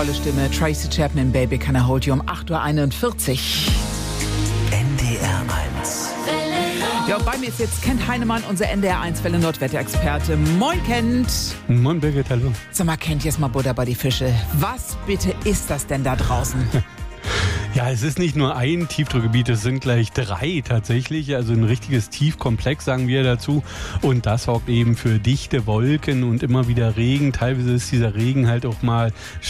Tolle Stimme, Tracy Chapman, Baby Can I Hold You um 8.41 Uhr. NDR 1. Ja, und bei mir ist jetzt Kent Heinemann, unser NDR 1 Welle Nordwetterexperte. Moin, Kent. Moin, Birgit, hallo. Sag mal, Kent, jetzt mal Butter bei die Fische. Was bitte ist das denn da draußen? Ja, es ist nicht nur ein Tiefdruckgebiet, es sind gleich 3 tatsächlich, also ein richtiges Tiefkomplex, sagen wir dazu. Und das sorgt eben für dichte Wolken und immer wieder Regen. Teilweise ist dieser Regen halt auch mal